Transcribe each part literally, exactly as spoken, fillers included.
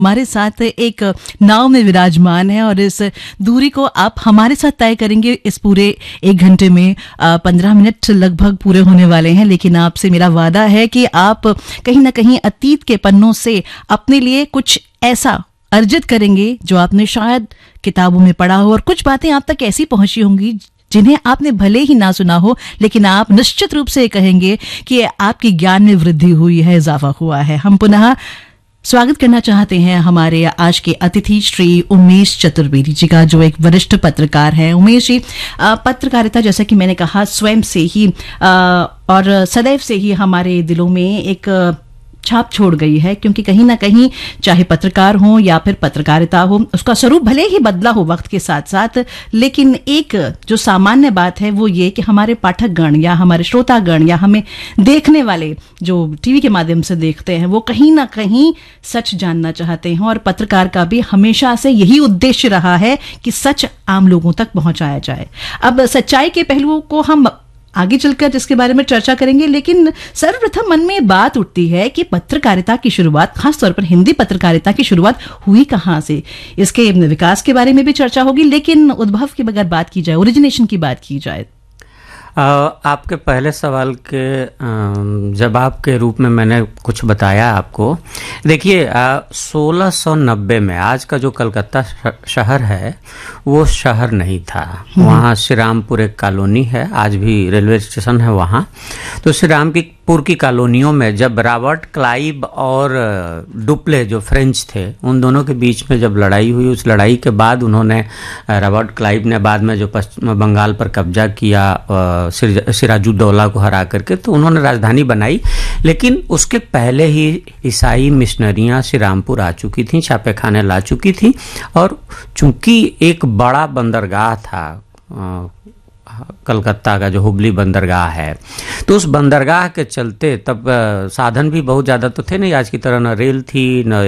हमारे साथ एक नाव में विराजमान है और इस दूरी को आप हमारे साथ तय करेंगे। इस पूरे एक घंटे में पंद्रह मिनट लगभग पूरे होने वाले हैं, लेकिन आपसे मेरा वादा है कि आप कहीं ना कहीं अतीत के पन्नों से अपने लिए कुछ ऐसा अर्जित करेंगे जो आपने शायद किताबों में पढ़ा हो, और कुछ बातें आप तक ऐसी पहुंची होंगी जिन्हें आपने भले ही ना सुना हो, लेकिन आप निश्चित रूप से कहेंगे कि आपके ज्ञान में वृद्धि हुई है, इजाफा हुआ है। हम पुनः स्वागत करना चाहते हैं हमारे आज के अतिथि श्री उमेश चतुर्वेदी जी का, जो एक वरिष्ठ पत्रकार हैं। उमेश जी, पत्रकारिता जैसा कि मैंने कहा स्वयं से ही और सदैव से ही हमारे दिलों में एक छाप छोड़ गई है, क्योंकि कहीं ना कहीं चाहे पत्रकार हो या फिर पत्रकारिता हो, उसका स्वरूप भले ही बदला हो वक्त के साथ साथ, लेकिन एक जो सामान्य बात है वो ये कि हमारे पाठकगण या हमारे श्रोतागण या हमें देखने वाले जो टीवी के माध्यम से देखते हैं वो कहीं ना कहीं सच जानना चाहते हैं, और पत्रकार का भी हमेशा से यही उद्देश्य रहा है कि सच आम लोगों तक पहुंचाया जाए। अब सच्चाई के पहलुओं को हम आगे चलकर जिसके बारे में चर्चा करेंगे, लेकिन सर्वप्रथम मन में बात उठती है कि पत्रकारिता की शुरुआत, खासतौर पर हिंदी पत्रकारिता की शुरुआत हुई कहाँ से। इसके विकास के बारे में भी चर्चा होगी, लेकिन उद्भव की अगर बात की जाए, ओरिजिनेशन की बात की जाए, आ, आपके पहले सवाल के जवाब के रूप में मैंने कुछ बताया आपको। देखिए, सोलह सौ नब्बे में आज का जो कलकत्ता शहर है वो शहर नहीं था। वहाँ श्री रामपुर एक कॉलोनी है, आज भी रेलवे स्टेशन है वहाँ। तो श्री रामपुर की कॉलोनियों में जब रॉबर्ट क्लाइव और डुप्ले जो फ्रेंच थे, उन दोनों के बीच में जब लड़ाई हुई, उस लड़ाई के बाद उन्होंने, रॉबर्ट क्लाइव ने बाद में जो पश्चिम बंगाल पर कब्जा किया सिराजुद्दौला को हरा करके, तो उन्होंने राजधानी बनाई। लेकिन उसके पहले ही ईसाई मिशनरियां श्री रामपुर आ चुकी थीं, छापे खाने ला चुकी थीं, और चूंकि एक बड़ा बंदरगाह था कलकत्ता का, जो हुबली बंदरगाह है, तो उस बंदरगाह के चलते तब साधन भी बहुत ज़्यादा तो थे नहीं आज की तरह, न रेल थी,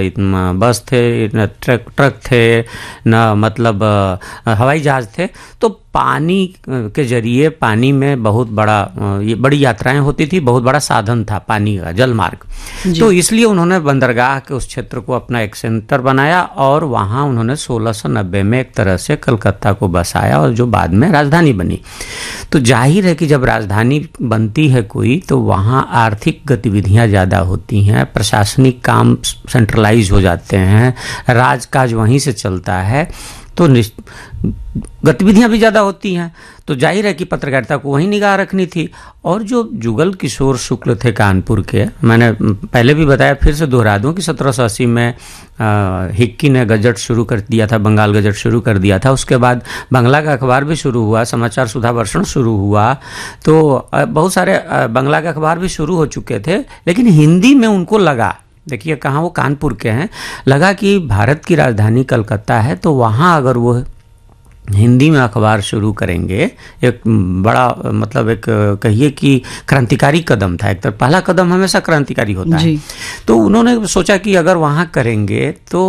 न बस थे, न ट्रक ट्रक थे, न मतलब हवाई जहाज़ थे। तो पानी के जरिए, पानी में बहुत बड़ा ये बड़ी यात्राएं होती थी, बहुत बड़ा साधन था पानी का, जल मार्ग। तो इसलिए उन्होंने बंदरगाह के उस क्षेत्र को अपना एक सेंटर बनाया, और वहाँ उन्होंने सोलह सौ नब्बे में एक तरह से कलकत्ता को बसाया, और जो बाद में राजधानी बनी। तो जाहिर है कि जब राजधानी बनती है कोई, तो वहाँ आर्थिक गतिविधियाँ ज़्यादा होती हैं, प्रशासनिक काम सेंट्रलाइज हो जाते हैं, राजकाज वहीं से चलता है, तो गतिविधियां भी ज़्यादा होती हैं। तो जाहिर है कि पत्रकारिता को वहीं निगाह रखनी थी। और जो जुगल किशोर शुक्ल थे कानपुर के, मैंने पहले भी बताया, फिर से दोहरा दूं कि सत्रह सौ अस्सी में आ, हिक्की ने गजट शुरू कर दिया था, बंगाल गजट शुरू कर दिया था। उसके बाद बंगला का अखबार भी शुरू हुआ, समाचार सुधा वर्षण शुरू हुआ, तो बहुत सारे बंगला के अखबार भी शुरू हो चुके थे। लेकिन हिंदी में उनको लगा, देखिए कहाँ, वो कानपुर के हैं, लगा कि भारत की राजधानी कलकत्ता है, तो वहाँ अगर वो हिंदी में अखबार शुरू करेंगे, एक बड़ा मतलब एक कहिए कि क्रांतिकारी कदम था। एक तरह पहला कदम हमेशा क्रांतिकारी होता है। तो उन्होंने सोचा कि अगर वहाँ करेंगे तो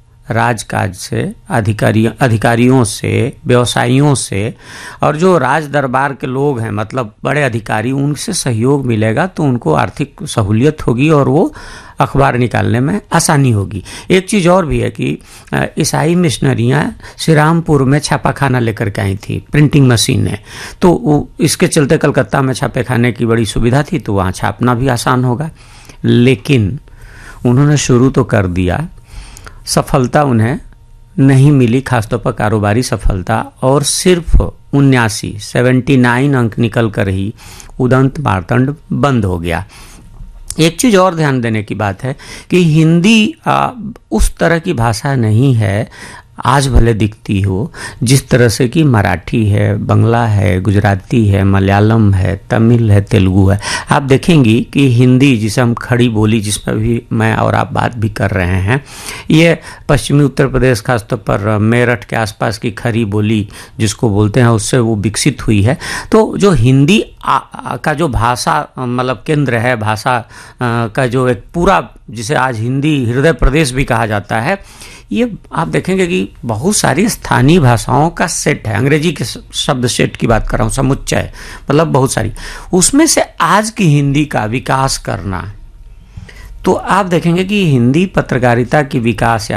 राजकाज से, अधिकारियों अधिकारियों से, व्यवसायियों से, और जो राज दरबार के लोग हैं, मतलब बड़े अधिकारी, उनसे सहयोग मिलेगा, तो उनको आर्थिक सहूलियत होगी और वो अखबार निकालने में आसानी होगी। एक चीज़ और भी है कि ईसाई मिशनरियाँ श्री रामपुर में छापा खाना लेकर के आई थी, प्रिंटिंग मशीन है, तो वो इसके चलते कलकत्ता में छापे खाने की बड़ी सुविधा थी, तो वहाँ छापना भी आसान होगा। लेकिन उन्होंने शुरू तो कर दिया, सफलता उन्हें नहीं मिली, खासतौर पर कारोबारी सफलता, और सिर्फ उन्यासी सेवेंटी नाइन अंक निकल कर ही उदंत मार्तंड बंद हो गया। एक चीज़ और ध्यान देने की बात है कि हिंदी आ, उस तरह की भाषा नहीं है, आज भले दिखती हो, जिस तरह से कि मराठी है, बंगला है, गुजराती है, मलयालम है, तमिल है, तेलुगु है। आप देखेंगी कि हिंदी, जिसे हम खड़ी बोली, जिस पर भी मैं और आप बात भी कर रहे हैं, ये पश्चिमी उत्तर प्रदेश, खासतौर पर मेरठ के आसपास की खड़ी बोली जिसको बोलते हैं, उससे वो विकसित हुई है। तो जो हिंदी आ, आ, का जो भाषा मतलब केंद्र है, भाषा आ, का जो एक पूरा, जिसे आज हिंदी हृदय प्रदेश भी कहा जाता है, ये आप देखेंगे कि बहुत सारी स्थानीय भाषाओं का सेट है। अंग्रेजी के शब्द सेट की बात कर रहा हूँ, समुच्चय, मतलब बहुत सारी, उसमें से आज की हिंदी का विकास करना तो आप देखेंगे कि हिंदी पत्रकारिता की विकास